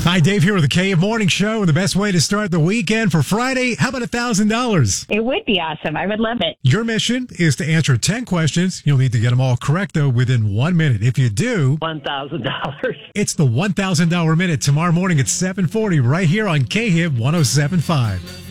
Hi, Dave here with the Cave Morning Show. The best way to start the weekend for Friday. How about $1,000? It would be awesome. I would love it. Your mission is to answer 10 questions. You'll need to get them all correct, though, within 1 minute. If you do, $1,000. it's the $1,000 minute tomorrow morning at 7:40 right here on KHIV 107.5.